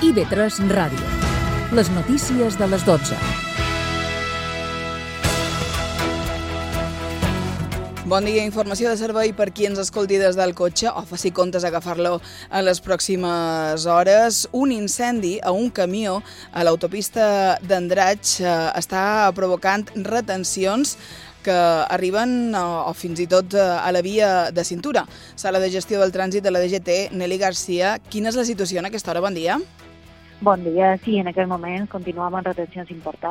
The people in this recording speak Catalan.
IB3 Ràdio. Les notícies de les 12. Bon dia, informació de servei per qui ens escolti des del cotxe o faci comptes a agafar-lo en les pròximes hores. Un incendi a un camió a l'autopista d'Andratx està provocant retencions que arriben o fins i tot a la via de cintura. Sala de gestió del trànsit de la DGT, Nelly Garcia. Quina és la situació en aquesta hora? Bon dia. Bon dia. Sí, en aquest moment continuem amb retencions importants.